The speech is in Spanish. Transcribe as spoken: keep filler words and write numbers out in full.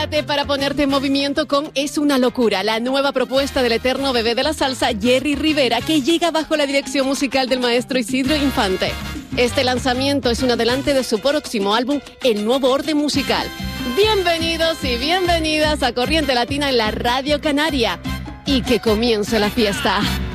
Prepárate para ponerte en movimiento con Es una locura, la nueva propuesta del eterno bebé de la salsa, Jerry Rivera, que llega bajo la dirección musical del maestro Isidro Infante. Este lanzamiento es un adelante de su próximo álbum, El Nuevo Orden Musical. Bienvenidos y bienvenidas a Corriente Latina en la Radio Canaria. Y que comience la fiesta.